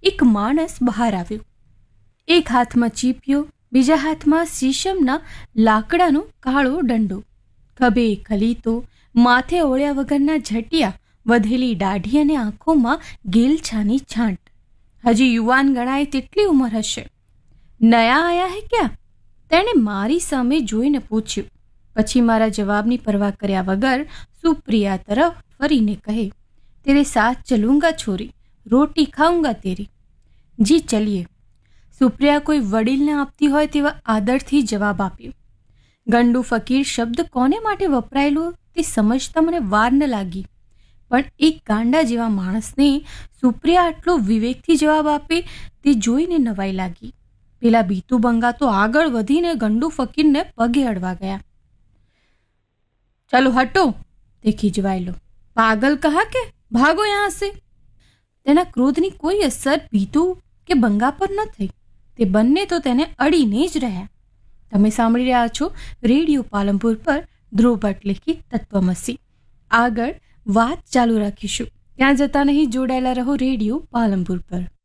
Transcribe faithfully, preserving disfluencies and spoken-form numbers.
એક માણસ બહાર આવ્યો. એક હાથમાં ચીપિયો, બીજા હાથમાં શીશમના લાકડાનો કાળો દંડો, ખભે ખલીતો, માથે ઓળ્યા વગરના ઝટિયા, વધેલી દાઢી અને આંખોમાં ગેલછાની છાંટ. હજી યુવાન ગણાય તેટલી ઉંમર હશે. નયા આયા હે ક્યાં? તેણે મારી સામે જોઈને પૂછ્યું. પછી મારા જવાબની પરવા કર્યા વગર સુપ્રિયા તરફ ફરીને કહે, તેરે સાથ ચલુંગા છોરી, રોટી ખાઉંગા તેરી. જી ચલીએ. સુપ્રિયા કોઈ વડીલને આપતી હોય તેવા આદરથી જવાબ આપ્યો. ગંડુ ફકીર શબ્દ કોને માટે વપરાયેલો તે સમજતા મને વાર ન લાગી, પણ એક ગાંડા જેવા માણસને સુપ્રિયા આટલો વિવેકથી જવાબ આપે તે જોઈને નવાઈ લાગી. પેલા બીતુ બંગા તો આગળ વધીને ગંડુ ફકીરને પગે અડવા ગયા. ચાલો હટો, તે ખીજવાયેલો. પાગલ કહા કે ભાગો યહાં સે. તેના ક્રોધની કોઈ અસર બીતુ કે બંગા પર ન થઈ. તે બંને તો તેને અડીને જ રહ્યા. તમે સાંભળી રહ્યા છો રેડિયો પાલનપુર પર ધ્રુવ ભટ્ટ લિખિત તત્વમસી. આગળ વાત ચાલુ રાખીશું. ત્યાં જતા નહીં, જોડાયેલા રહો રેડિયો પાલનપુર પર.